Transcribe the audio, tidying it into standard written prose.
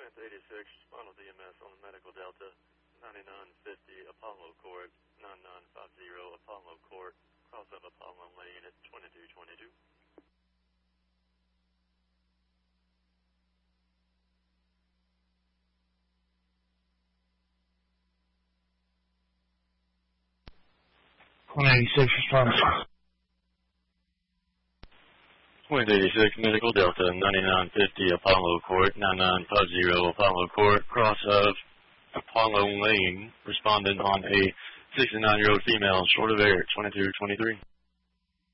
86, Ronald DMS on the Medical Delta, 9950 Apollo Court, 9950 Apollo Court, cross of Apollo Lane at 2222. Response. 86 Medical Delta, 9950 Apollo Court, 9950 Apollo Court, cross of Apollo Lane, respondent on a 69-year-old female, short of air, 2223.